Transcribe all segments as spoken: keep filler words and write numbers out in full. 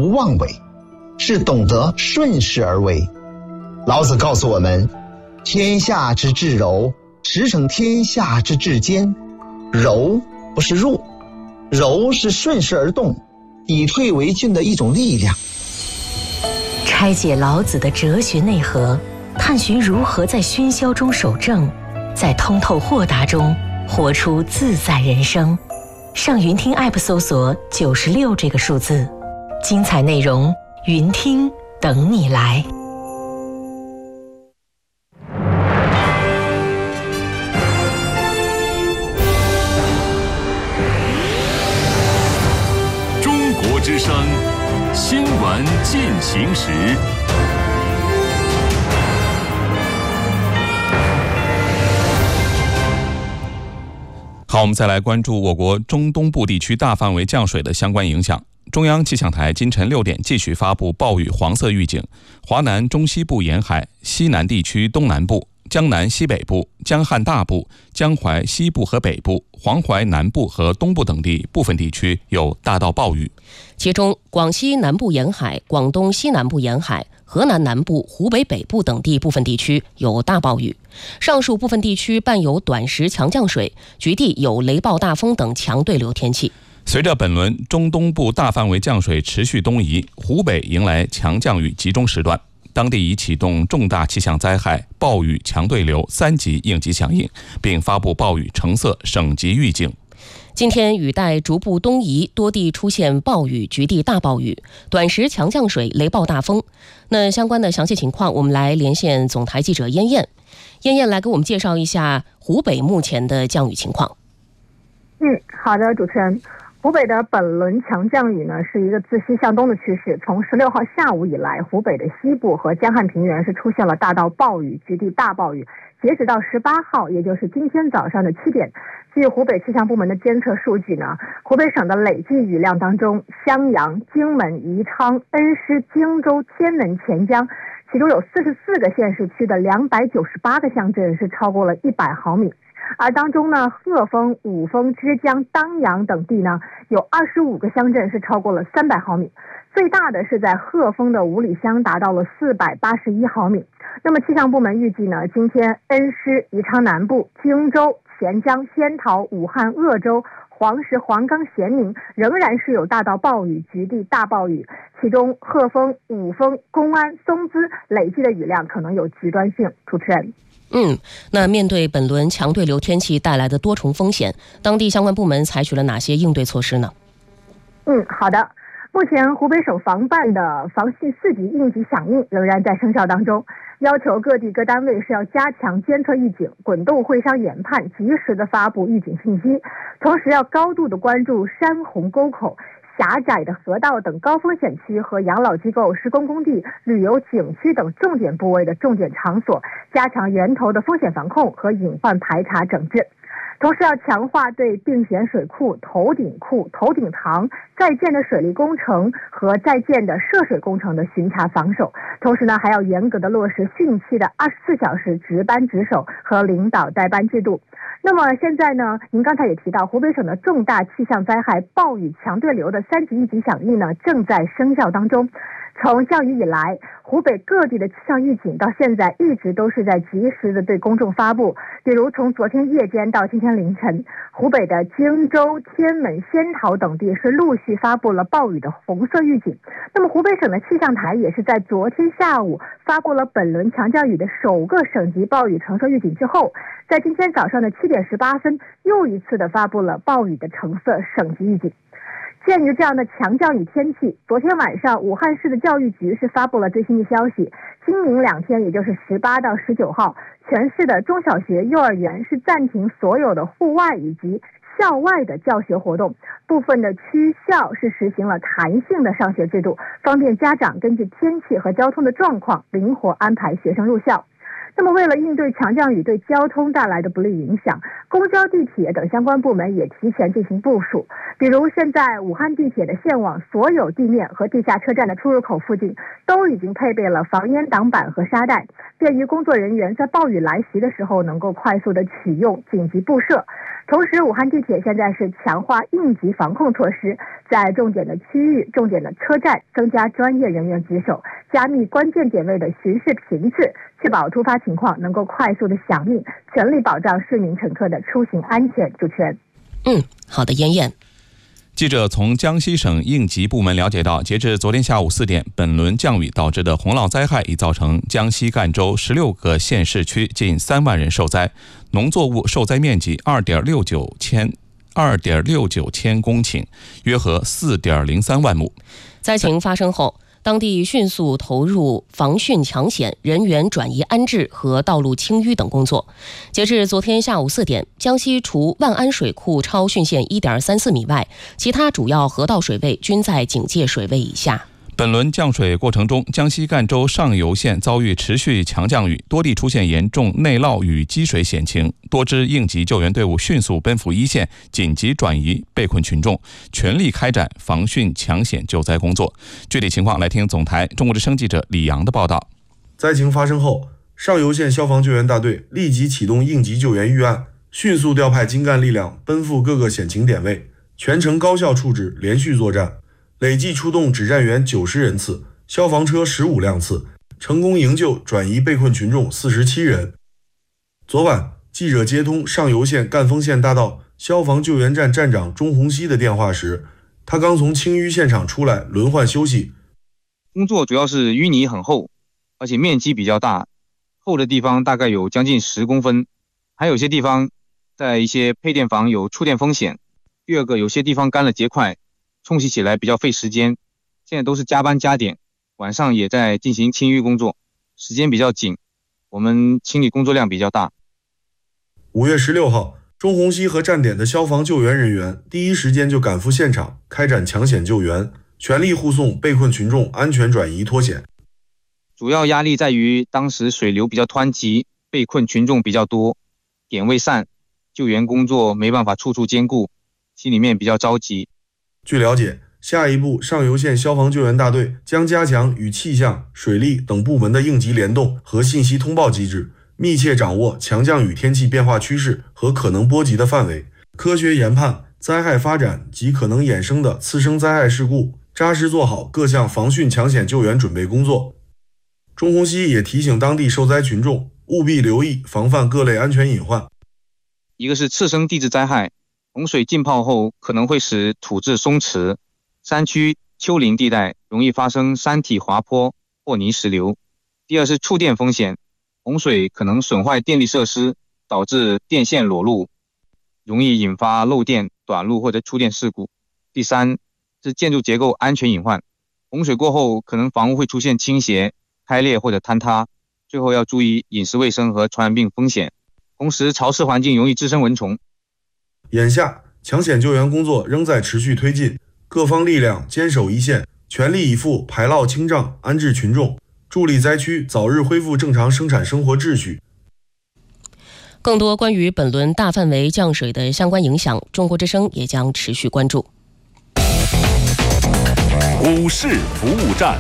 不妄为，是懂得顺势而为。老子告诉我们，天下之至柔，驰骋天下之至坚。柔不是弱，柔是顺势而动，以退为进的一种力量。 拆解老子的哲学内核，探寻如何在喧嚣中守正，在通透豁达中活出自在人生。上云听 App 搜索九十六这个数字，精彩内容云听等你来。 中国之声新闻进行时。好，我们再来关注我国中东部地区大范围降水的相关影响。中央气象台今晨六点继续发布暴雨黄色预警，华南中西部沿海、西南地区东南部、江南西北部、江汉大部、江淮西部和北部、黄淮南部和东部等地部分地区有大到暴雨。 其中，广西南部沿海、广东西南部沿海、河南南部、湖北北部等地部分地区有大暴雨，上述部分地区伴有短时强降水，局地有雷暴大风等强对流天气。 随着本轮中东部大范围降水持续东移，湖北迎来强降雨集中时段，当地已启动重大气象灾害暴雨强对流三级应急响应，并发布暴雨橙色省级预警。 今天雨带逐步东移，多地出现暴雨、局地大暴雨，短时强降水、雷暴大风。那相关的详细情况，我们来连线总台记者燕燕。燕燕来给我们介绍一下湖北目前的降雨情况。 嗯，好的，主持人。湖北的本轮强降雨呢，是一个自西向东的趋势。从十六号下午以来，湖北的西部和江汉平原是出现了大到暴雨、局地大暴雨。截止到十八号，也就是今天早上的七点，据湖北气象部门的监测数据呢，湖北省的累计雨量当中，襄阳、荆门、宜昌、恩施、荆州、天门、钱江，其中有四十四个县市区的两百九十八个乡镇是超过了一百毫米。而当中呢，鹤峰、五峰、枝江、当阳等地呢，有二十五个乡镇是超过了三百毫米，最大的是在鹤峰的五里乡达到了四百八十一毫米。那么气象部门预计呢，今天恩施、宜昌南部、荆州、钱江、仙桃、武汉、鄂州、黄石、黄冈、咸宁仍然是有大到暴雨、局地大暴雨，其中鹤峰、五峰、公安、松滋累计的雨量可能有极端性。主持人。 嗯，那面对本轮强对流天气带来的多重风险，当地相关部门采取了哪些应对措施呢？ 嗯，好的。目前湖北省防办的防汛四级应急响应仍然在生效当中，要求各地各单位是要加强监测预警，滚动会商研判，及时的发布预警信息，同时要高度的关注山洪沟口、狭窄的河道等高风险区和养老机构、施工工地、旅游景区等重点部位的重点场所，加强源头的风险防控和隐患排查整治。同时要强化对并选水库、头顶库、头顶塘在建的水利工程和在建的涉水工程的巡查防守，同时呢，还要严格的落实汛期的二十四小时值班值守和领导带班制度。那么现在呢，您刚才也提到，湖北省的重大气象灾害暴雨强对流的三级应急响应呢，正在生效当中。从降雨以来，湖北各地的气象预警到现在一直都是在及时的对公众发布。比如从昨天夜间到今天凌晨，湖北的荆州、天门、仙桃等地是陆续发布了暴雨的红色预警。那么湖北省的气象台也是在昨天下午发布了本轮强降雨的首个省级暴雨橙色预警之后，在今天早上的七点十八分又一次的发布了暴雨的橙色省级预警。鉴于这样的强降雨天气，昨天晚上武汉市的教育局是发布了最新的消息，今明两天，也就是十八到十九号，全市的中小学、幼儿园是暂停所有的户外以及校外的教学活动，部分的区校是实行了弹性的上学制度，方便家长根据天气和交通的状况灵活安排学生入校。 那么为了应对强降雨对交通带来的不利影响，公交、地铁等相关部门也提前进行部署。比如现在武汉地铁的线网所有地面和地下车站的出入口附近都已经配备了防烟挡板和沙袋，便于工作人员在暴雨来袭的时候能够快速的启用紧急布设。同时，武汉地铁现在是强化应急防控措施，在重点的区域、重点的车站增加专业人员值守，加密关键点位的巡视频次，确保突发情况能够快速的响应，全力保障市民乘客的出行安全。主持人， 嗯，好的，燕燕。 记者从江西省应急部门了解到，截至昨天下午四点，本轮降雨导致的洪涝灾害已造成江西赣州十六个县市区近三万人受灾，农作物受灾面积二点六九千二点六九千公顷，约合四点零三万亩。 灾情发生后，当地迅速投入防汛抢险、人员转移安置和道路清淤等工作。截至昨天下午四点，江西除万安水库超汛线 一点三四米外，其他主要河道水位均在警戒水位以下。 本轮降水过程中，江西赣州上游县遭遇持续强降雨，多地出现严重内涝与积水险情，多支应急救援队伍迅速奔赴一线，紧急转移被困群众，全力开展防汛抢险救灾工作。具体情况来听总台中国之声记者李阳的报道。 灾情发生后，上游县消防救援大队立即启动应急救援预案，迅速调派精干力量奔赴各个险情点位，全程高效处置，连续作战，累计出动指战员九十人次，消防车十五辆次，成功营救转移被困群众四十七人。昨晚，记者接通上游县赣丰县大道消防救援站站长钟洪熙的电话时，他刚从清淤现场出来，轮换休息。 工作主要是淤泥很厚，而且面积比较大，厚的地方大概有将近十公分，还有些地方在一些配电房有触电风险。第二个，有些地方干了结块，冲洗起来比较费时间，现在都是加班加点，晚上也在进行清淤工作，时间比较紧，我们清理工作量比较大。 五月十六号，钟洪熙和站点的消防救援人员第一时间就赶赴现场，开展抢险救援，全力护送被困群众安全转移脱险。 主要压力在于当时水流比较湍急，被困群众比较多，点位散，救援工作没办法处处兼顾，心里面比较着急。 据了解，下一步上游县消防救援大队将加强与气象、水利等部门的应急联动和信息通报机制，密切掌握强降雨天气变化趋势和可能波及的范围，科学研判灾害发展及可能衍生的次生灾害事故，扎实做好各项防汛抢险救援准备工作。钟洪熙也提醒当地受灾群众务必留意防范各类安全隐患。 一个是次生地质灾害，洪水浸泡后可能会使土质松弛，山区丘陵地带容易发生山体滑坡或泥石流。第二是触电风险，洪水可能损坏电力设施，导致电线裸露，容易引发漏电、短路或者触电事故。第三是建筑结构安全隐患，洪水过后可能房屋会出现倾斜、开裂或者坍塌。最后要注意饮食卫生和传染病风险，同时潮湿环境容易滋生蚊虫。 眼下抢险救援工作仍在持续推进，各方力量坚守一线，全力以赴排涝清障、安置群众，助力灾区早日恢复正常生产生活秩序。 更多关于本轮大范围降水的相关影响，中国之声也将持续关注。 股市服务站，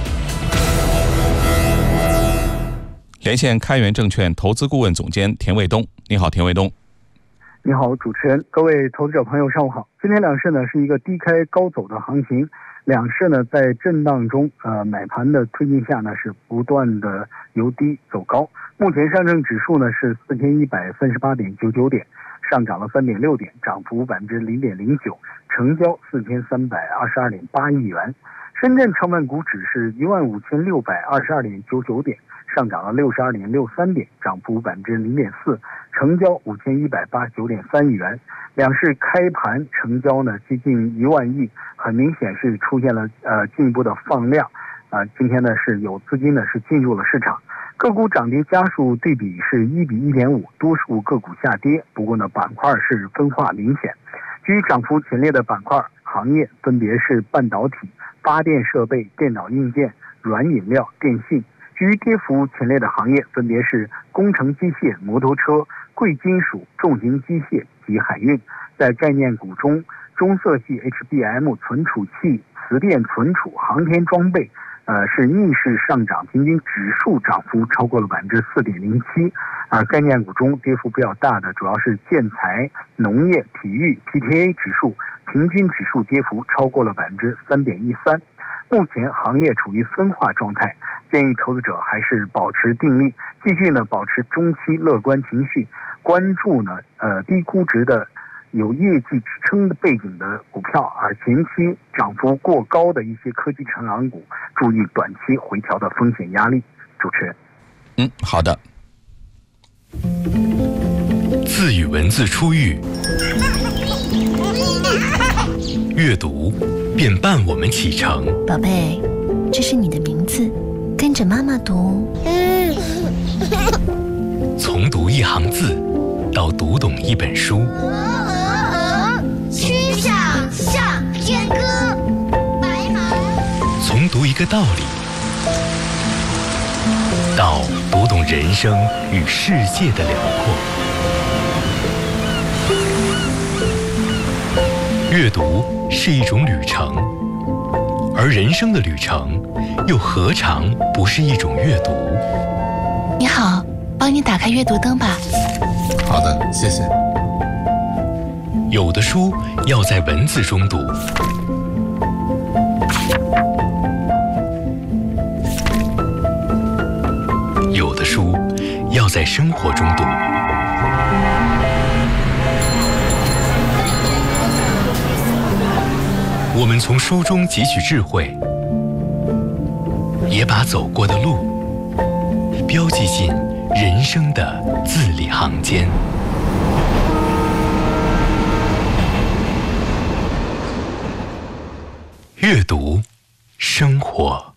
连线开源证券投资顾问总监田卫东。你好，田卫东。 你好，主持人，各位投资者朋友，上午好。今天两市呢是一个低开高走的行情，两市呢在震荡中，呃，买盘的推进下呢是不断的由低走高。目前上证指数呢是四千一百三十八点九九点，上涨了三点六点，涨幅百分之零点零九，成交四千三百二十二点八亿元。深圳成分股指是一万五千六百二十二点九九点，上涨了六十二点六三点，涨幅百分之零点四，成交五千一百八十九点三亿元。两市开盘成交呢接近一万亿，很明显是出现了呃进一步的放量啊、呃。今天呢是有资金呢是进入了市场，个股涨跌家数对比是一比一点五，多数个股下跌，不过呢板块是分化明显。居涨幅前列的板块行业分别是半导体、发电设备、电脑硬件、软饮料、电信。 居于跌幅前列的行业分别是工程机械、摩托车、贵金属、重型机械及海运。在概念股中，中色系 H B M 存储器、磁电存储、航天装备，呃，是逆势上涨，平均指数涨幅超过了百分之四点零七。啊，概念股中跌幅比较大的主要是建材、农业、体育 P T A 指数，平均指数跌幅超过了百分之三点一三。目前行业处于分化状态，建议投资者还是保持定力，继续呢保持中期乐观情绪，关注呢呃低估值的有业绩支撑的背景的股票，而前期涨幅过高的一些科技成长股，注意短期回调的风险压力。主持人， 嗯，好的。 字与文字初遇，阅读便伴我们启程。 宝贝，这是你的名字，跟着妈妈读。 从读一行字到读懂一本书， 曲项向天歌，白马。 从读一个道理到读懂人生与世界的辽阔。阅读是一种旅程，而人生的旅程又何尝不是一种阅读？ 你好，帮你打开阅读灯吧。 好的，谢谢。 有的书要在文字中读，有的书要在生活中读。我们从书中汲取智慧，也把走过的路标记进人生的字里行间。阅读，生活。